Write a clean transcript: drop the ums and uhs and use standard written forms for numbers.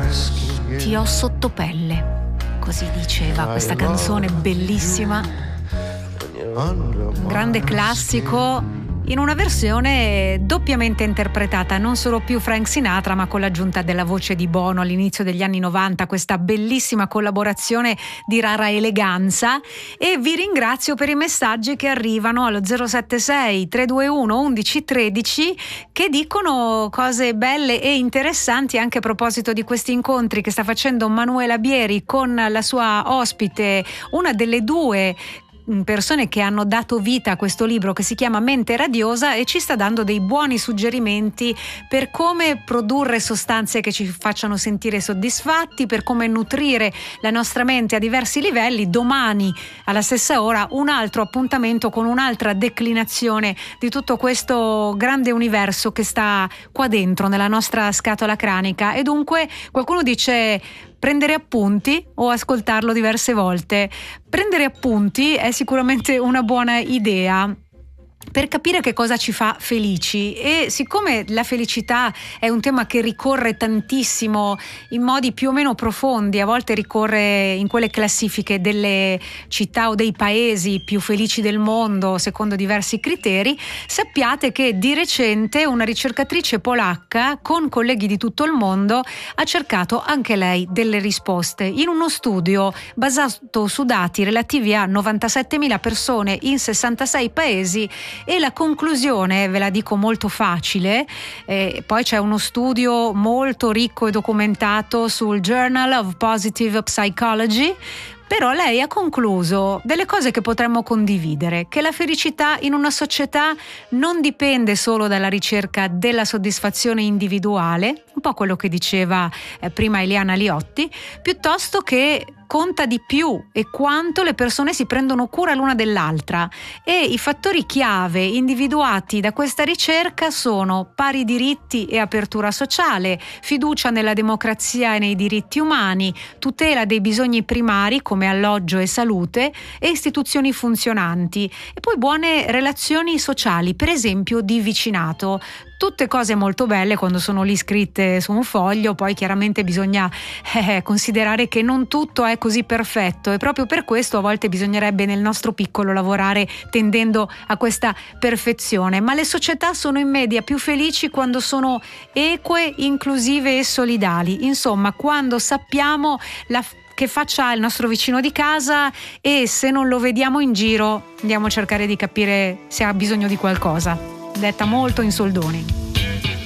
Ti ho sotto pelle, così diceva questa canzone bellissima, un grande classico in una versione doppiamente interpretata, non solo più Frank Sinatra ma con l'aggiunta della voce di Bono all'inizio degli anni 90, questa bellissima collaborazione di rara eleganza. E vi ringrazio per i messaggi che arrivano allo 076 321 1113 che dicono cose belle e interessanti anche a proposito di questi incontri che sta facendo Manuela Bieri con la sua ospite, una delle due persone che hanno dato vita a questo libro che si chiama Mente Radiosa, e ci sta dando dei buoni suggerimenti per come produrre sostanze che ci facciano sentire soddisfatti, per come nutrire la nostra mente a diversi livelli. Domani alla stessa ora un altro appuntamento con un'altra declinazione di tutto questo grande universo che sta qua dentro nella nostra scatola cranica. E dunque qualcuno dice prendere appunti o ascoltarlo diverse volte. Prendere appunti è sicuramente una buona idea per capire che cosa ci fa felici, e siccome la felicità è un tema che ricorre tantissimo in modi più o meno profondi, a volte ricorre in quelle classifiche delle città o dei paesi più felici del mondo secondo diversi criteri, sappiate che di recente una ricercatrice polacca con colleghi di tutto il mondo ha cercato anche lei delle risposte in uno studio basato su dati relativi a 97.000 persone in 66 paesi. E la conclusione ve la dico molto facile, poi c'è uno studio molto ricco e documentato sul Journal of Positive Psychology, però lei ha concluso delle cose che potremmo condividere: che la felicità in una società non dipende solo dalla ricerca della soddisfazione individuale, un po' quello che diceva prima Eliana Liotti, piuttosto che conta di più e quanto le persone si prendono cura l'una dell'altra. E i fattori chiave individuati da questa ricerca sono pari diritti e apertura sociale, fiducia nella democrazia e nei diritti umani, tutela dei bisogni primari come alloggio e salute e istituzioni funzionanti, e poi buone relazioni sociali, per esempio di vicinato. Tutte cose molto belle quando sono lì scritte su un foglio, poi chiaramente bisogna considerare che non tutto è così perfetto, e proprio per questo a volte bisognerebbe nel nostro piccolo lavorare tendendo a questa perfezione. Ma le società sono in media più felici quando sono eque, inclusive e solidali, insomma quando sappiamo che faccia il nostro vicino di casa, e se non lo vediamo in giro andiamo a cercare di capire se ha bisogno di qualcosa. Detta molto in soldoni.